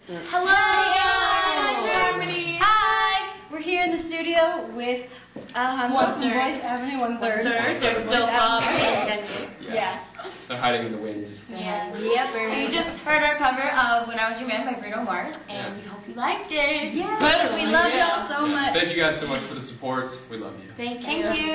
Hello, Harmony. Hi. We're here in the studio with Alejandro from Voice Avenue, one third. They're still up. Yeah. They're hiding in the wings. Yeah. Yep. You just heard our cover of "When I Was Your Man" by Bruno Mars, and we hope you liked it. Yeah. We love y'all so much. Thank you guys so much for the support. We love you. Thank you.